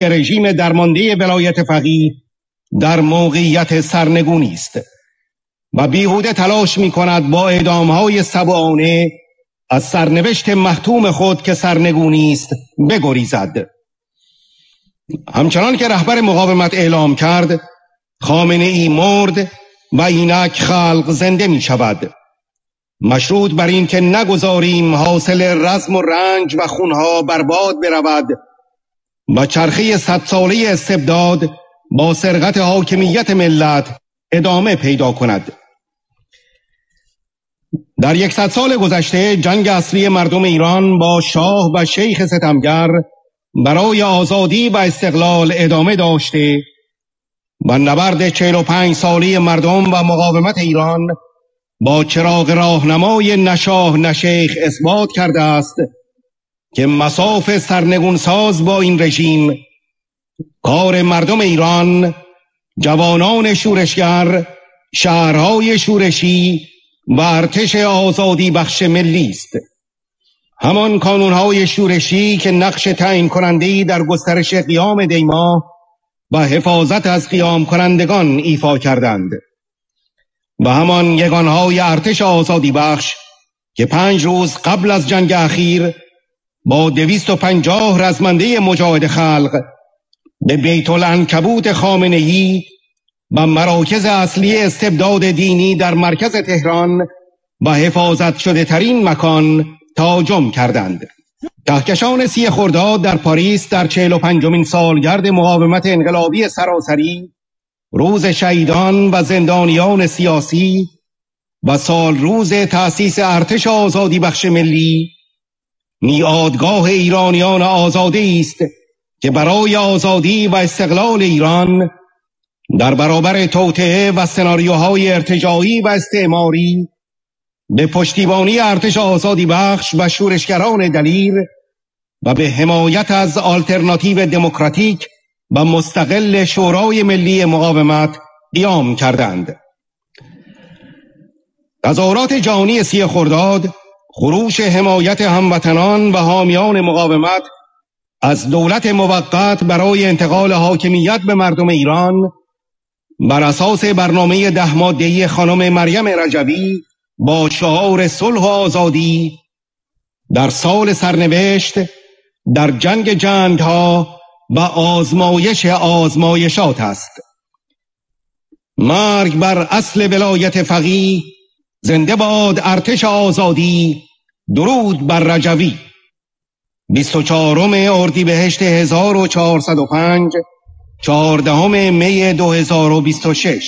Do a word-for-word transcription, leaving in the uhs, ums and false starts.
رژیم درمانده ولایت فقیه در موقعیت سرنگونی است و بیهوده تلاش می کند با اعدامهای سبعانه از سرنوشت محتوم خود که سرنگونی است بگریزد. همچنان که رهبر مقاومت اعلام کرد، خامنه ای مرد و اینک خلق زنده می شود. مشروط بر این که نگذاریم حاصل رزم و رنج و خونها برباد برود و چرخه صد ساله استبداد با سرقت حاکمیت ملت ادامه پیدا کند. در یکصد سال گذشته جنگ اصلی مردم ایران با شاه و شیخ ستمگر برای آزادی و استقلال ادامه داشته و نبرد چهل و پنج ساله مردم و مقاومت ایران با چراغ راهنمای نه شاه نه شیخ اثبات کرده است که مساف سرنگون ساز با این رژیم کار مردم ایران، جوانان شورشگر، شهرهای شورشی و ارتش آزادی بخش ملی است. همان کانونهای شورشی که نقش تعیین کننده‌ای در گسترش قیام دیما و حفاظت از قیام کنندگان ایفا کردند و همان یگانهای ارتش آزادی بخش که پنج روز قبل از جنگ اخیر با دویست و پنجاه رزمنده مجاهد خلق به بیت العنکبوت خامنه‌ای و مراکز اصلی استبداد دینی در مرکز تهران و حفاظت شده ترین مکان تهاجم کردند. کهکشان سی خرداد در پاریس در چهل و پنجمین سالگرد مقاومت انقلابی سراسری، روز شهیدان و زندانیان سیاسی و سال روز تأسیس ارتش آزادی بخش ملی، میادگاه ایرانیان آزاده است که برای آزادی و استقلال ایران در برابر توطئه و سناریوهای ارتجاعی و استعماری به پشتیبانی ارتش آزادی بخش و شورشگران دلیر و به حمایت از آلترناتیو دموکراتیک و مستقل شورای ملی مقاومت قیام کردند. تظاهرات جهانی سی خرداد خروش حمایت هموطنان و حامیان مقاومت از دولت موقت برای انتقال حاکمیت به مردم ایران بر اساس برنامه ده ماده‌ای خانم مریم رجوی با شعار صلح و آزادی در سال سرنوشت در جنگ جنگ‌ها و آزمایش آزمایشات است. مرگ بر اصل ولایت فقیه، زنده باد ارتش آزادی، درود بر رجوی. بیست و چهارم اردیبهشت هزار و چهارصد و پنج، چهاردهم می دو هزار و بیست و شش.